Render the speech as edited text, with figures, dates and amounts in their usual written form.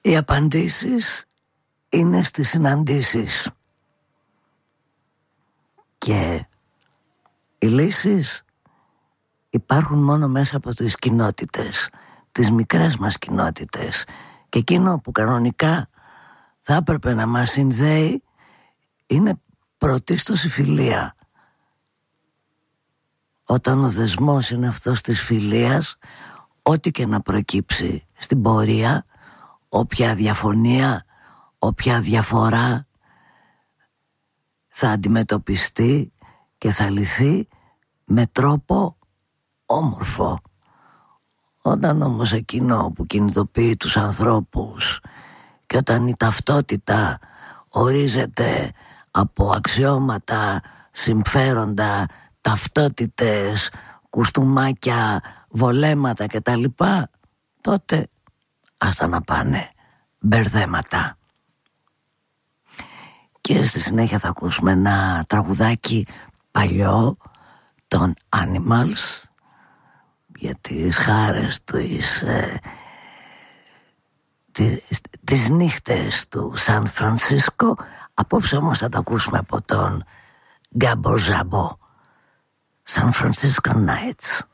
Οι απαντήσεις είναι στις συναντήσεις και οι λύσεις υπάρχουν μόνο μέσα από τις κοινότητες, τις μικρές μας κοινότητες, και εκείνο που κανονικά θα έπρεπε να μας συνδέει είναι πρωτίστως η φιλία. Όταν ο δεσμός είναι αυτός της φιλίας, ό,τι και να προκύψει στην πορεία, όποια διαφωνία, όποια διαφορά θα αντιμετωπιστεί και θα λυθεί με τρόπο όμορφο. Όταν όμως εκείνο που κινητοποιεί τους ανθρώπους και όταν η ταυτότητα ορίζεται από αξιώματα, συμφέροντα, ταυτότητες, κουστούμάκια, βολέματα κτλ., τότε άστα να πάνε μπερδέματα. Και στη συνέχεια θα ακούσουμε ένα τραγουδάκι παλιό των Animals για τις χάρες τις νύχτες του Σαν Φρανσίσκο. Απόψε όμως θα τα ακούσουμε από τον Γκάμπο Ζάμπο, San Francisco Nights.